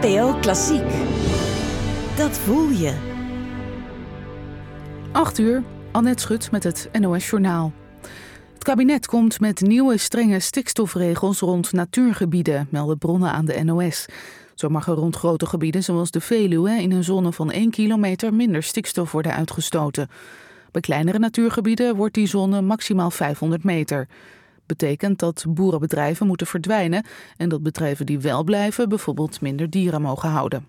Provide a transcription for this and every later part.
NPO Klassiek. Dat voel je. 8:00, Annette Schut met het NOS Journaal. Het kabinet komt met nieuwe strenge stikstofregels rond natuurgebieden, melden bronnen aan de NOS. Zo mag er rond grote gebieden zoals de Veluwe in een zone van 1 kilometer minder stikstof worden uitgestoten. Bij kleinere natuurgebieden wordt die zone maximaal 500 meter. Betekent dat boerenbedrijven moeten verdwijnen en dat bedrijven die wel blijven bijvoorbeeld minder dieren mogen houden.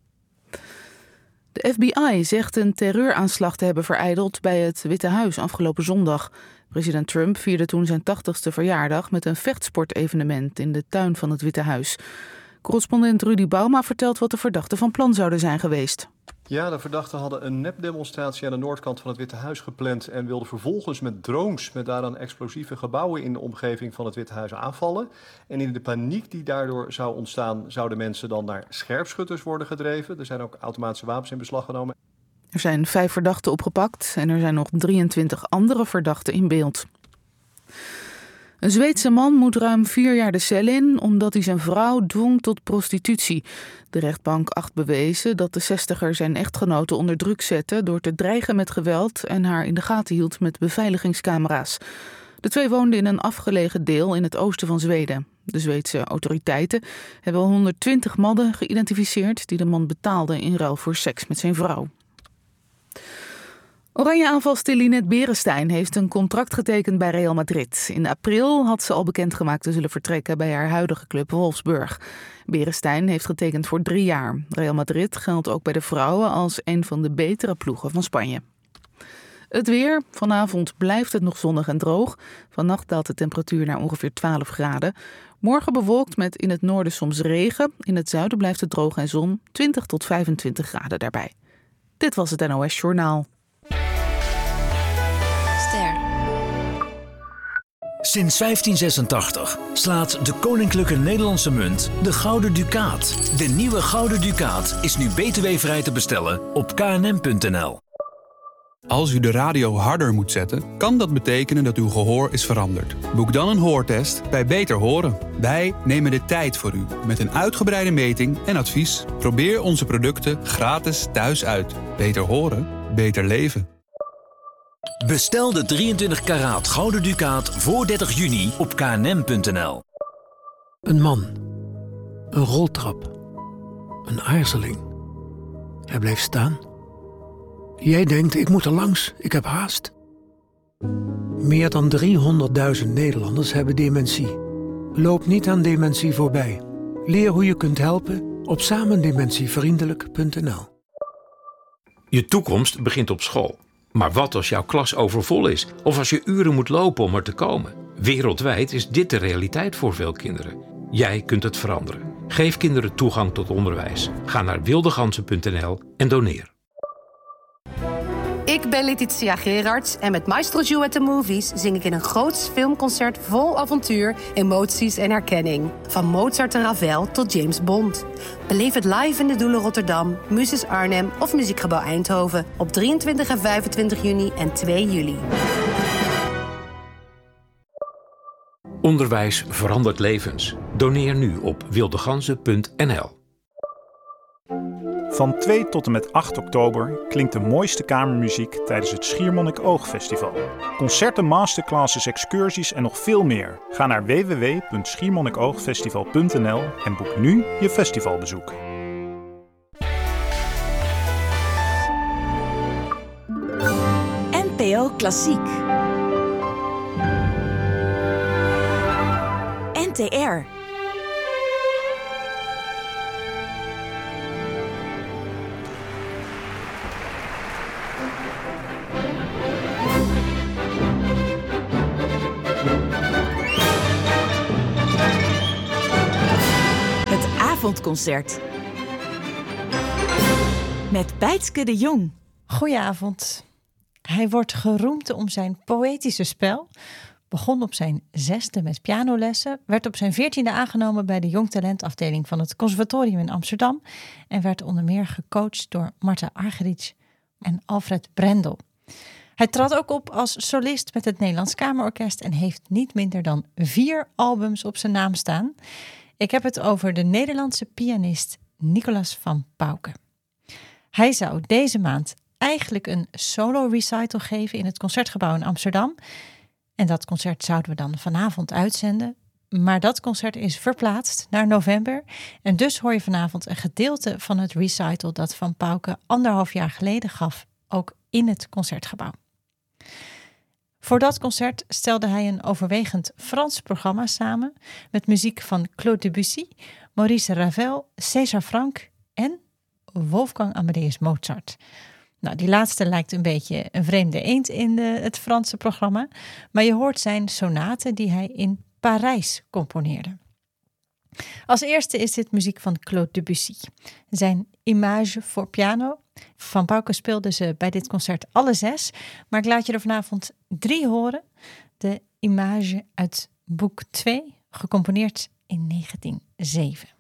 De FBI zegt een terreuraanslag te hebben verijdeld bij het Witte Huis afgelopen zondag. President Trump vierde toen zijn 80ste verjaardag met een vechtsportevenement in de tuin van het Witte Huis. Correspondent Rudy Bauma vertelt wat de verdachten van plan zouden zijn geweest. Ja, de verdachten hadden een nepdemonstratie aan de noordkant van het Witte Huis gepland en wilden vervolgens met drones met daaraan explosieve gebouwen in de omgeving van het Witte Huis aanvallen. En in de paniek die daardoor zou ontstaan, zouden mensen dan naar scherpschutters worden gedreven. Er zijn ook automatische wapens in beslag genomen. Er zijn 5 verdachten opgepakt en er zijn nog 23 andere verdachten in beeld. Een Zweedse man moet ruim 4 jaar de cel in omdat hij zijn vrouw dwong tot prostitutie. De rechtbank acht bewezen dat de 60er zijn echtgenote onder druk zette door te dreigen met geweld en haar in de gaten hield met beveiligingscamera's. De twee woonden in een afgelegen deel in het oosten van Zweden. De Zweedse autoriteiten hebben 120 mannen geïdentificeerd die de man betaalden in ruil voor seks met zijn vrouw. Oranje-aanvalster Linette Beresteyn heeft een contract getekend bij Real Madrid. In april had ze al bekendgemaakt te zullen vertrekken bij haar huidige club Wolfsburg. Beresteyn heeft getekend voor 3 jaar. Real Madrid geldt ook bij de vrouwen als een van de betere ploegen van Spanje. Het weer. Vanavond blijft het nog zonnig en droog. Vannacht daalt de temperatuur naar ongeveer 12 graden. Morgen bewolkt met in het noorden soms regen. In het zuiden blijft het droog en zon. 20 tot 25 graden daarbij. Dit was het NOS Journaal. Sinds 1586 slaat de Koninklijke Nederlandse Munt de Gouden Ducaat. De nieuwe Gouden Ducaat is nu btw-vrij te bestellen op knm.nl. Als u de radio harder moet zetten, kan dat betekenen dat uw gehoor is veranderd. Boek dan een hoortest bij Beter Horen. Wij nemen de tijd voor u met een uitgebreide meting en advies. Probeer onze producten gratis thuis uit. Beter horen, beter leven. Bestel de 23 karaat Gouden Ducaat voor 30 juni op knm.nl. Een man. Een roltrap. Een aarzeling. Hij blijft staan. Jij denkt, ik moet er langs, ik heb haast. Meer dan 300.000 Nederlanders hebben dementie. Loop niet aan dementie voorbij. Leer hoe je kunt helpen op samendementievriendelijk.nl. Je toekomst begint op school. Maar wat als jouw klas overvol is? Of als je uren moet lopen om er te komen? Wereldwijd is dit de realiteit voor veel kinderen. Jij kunt het veranderen. Geef kinderen toegang tot onderwijs. Ga naar wildegansen.nl en doneer. Ik ben Letitia Gerards en met Maestro Joe at the Movies zing ik in een groots filmconcert vol avontuur, emoties en herkenning. Van Mozart en Ravel tot James Bond. Beleef het live in de Doelen Rotterdam, Muses Arnhem of Muziekgebouw Eindhoven op 23 en 25 juni en 2 juli. Onderwijs verandert levens. Doneer nu op wildegansen.nl. Van 2 tot en met 8 oktober klinkt de mooiste kamermuziek tijdens het Schiermonnik Oogfestival. Concerten, masterclasses, excursies en nog veel meer. Ga naar www.schiermonnikoogfestival.nl en boek nu je festivalbezoek. NPO Klassiek. NTR. Avondconcert met Bijtske de Jong. Goedenavond. Hij wordt geroemd om zijn poëtische spel. Begon op zijn 6e met pianolessen, werd op zijn 14e aangenomen bij de jongtalentafdeling van het Conservatorium in Amsterdam en werd onder meer gecoacht door Marta Argerich en Alfred Brendel. Hij trad ook op als solist met het Nederlands Kamerorkest en heeft niet minder dan 4 albums op zijn naam staan. Ik heb het over de Nederlandse pianist Nicolaas van Pauwke. Hij zou deze maand eigenlijk een solo recital geven in het Concertgebouw in Amsterdam. En dat concert zouden we dan vanavond uitzenden. Maar dat concert is verplaatst naar november. En dus hoor je vanavond een gedeelte van het recital dat Van Pauwke 1,5 jaar geleden gaf, ook in het Concertgebouw. Voor dat concert stelde hij een overwegend Frans programma samen met muziek van Claude Debussy, Maurice Ravel, César Franck en Wolfgang Amadeus Mozart. Nou, die laatste lijkt een beetje een vreemde eend in het Franse programma, maar je hoort zijn sonaten die hij in Parijs componeerde. Als eerste is dit muziek van Claude Debussy. Zijn Image voor piano. Van Pauwke speelde ze bij dit concert alle 6, maar ik laat je er vanavond 3 horen. De Image uit boek 2, gecomponeerd in 1907.